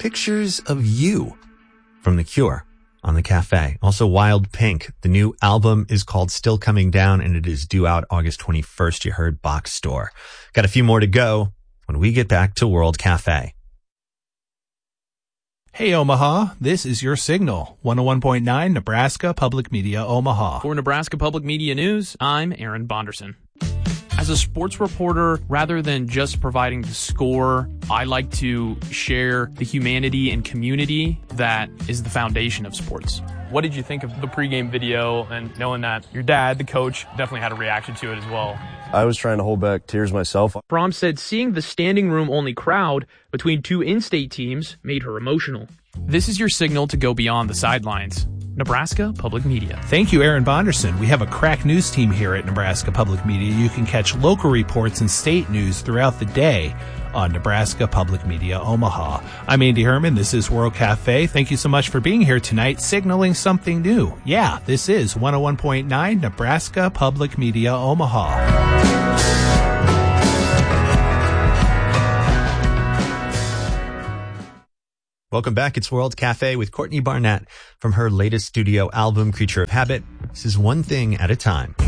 pictures of you from The Cure on the cafe. Also Wild Pink. The new album is called Still Coming Down, and it is due out August 21st. You heard Box Store. Got a few more to go when we get back to World Cafe. Hey, Omaha, this is your signal. 101.9 Nebraska Public Media, Omaha. For Nebraska Public Media News, I'm Aaron Bonderson. As a sports reporter, rather than just providing the score, I like to share the humanity and community that is the foundation of sports. What did you think of the pregame video and knowing that your dad, the coach, definitely had a reaction to it as well? I was trying to hold back tears myself. Fromm said seeing the standing room only crowd between two in-state teams made her emotional. This is your signal to go beyond the sidelines. Nebraska Public Media. Thank you, Aaron Bonderson. We have a crack news team here at Nebraska Public Media. You can catch local reports and state news throughout the day on Nebraska Public Media Omaha. I'm Andy Herman. This is World Cafe. Thank you so much for being here tonight, signaling something new. Yeah, this is 101.9 Nebraska Public Media Omaha. Welcome back. It's World Cafe with Courtney Barnett from her latest studio album, Creature of Habit. This is One Thing at a Time.